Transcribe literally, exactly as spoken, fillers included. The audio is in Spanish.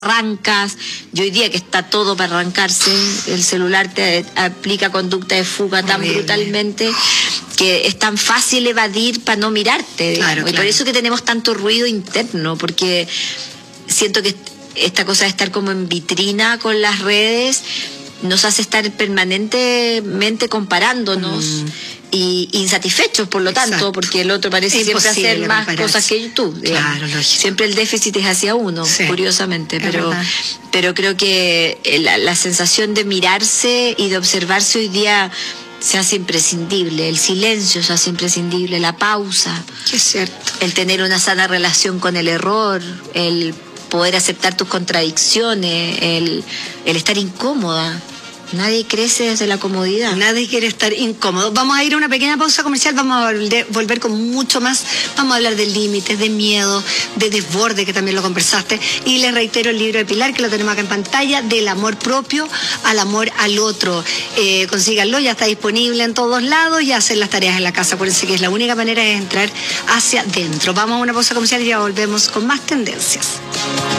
arrancas, y hoy día que está todo para arrancarse, el celular te aplica conducta de fuga tan Horrible. brutalmente que es tan fácil evadir para no mirarte, Claro, digamos. Y claro. por eso que tenemos tanto ruido interno, porque siento que esta cosa de estar como en vitrina con las redes nos hace estar permanentemente comparándonos Mm. y insatisfechos, por lo Exacto. tanto, porque el otro parece Es siempre imposible hacer más compararse. cosas que tú, digamos. Claro, lógico. Siempre el déficit es hacia uno, Sí, curiosamente, es pero verdad. pero creo que la, la sensación de mirarse y de observarse hoy día se hace imprescindible, el silencio se hace imprescindible, la pausa, Que es cierto. el tener una sana relación con el error, el poder aceptar tus contradicciones, el, el estar incómoda. Nadie crece desde la comodidad. Nadie quiere estar incómodo. Vamos a ir a una pequeña pausa comercial, vamos a volver, volver con mucho más. Vamos a hablar de límites, de miedo, de desborde, que también lo conversaste. Y les reitero el libro de Pilar, que lo tenemos acá en pantalla, del amor propio al amor al otro. Eh, consíganlo, ya está disponible en todos lados y hacen las tareas en la casa. Acuérdense que es la única manera de entrar hacia adentro. Vamos a una pausa comercial y ya volvemos con más tendencias.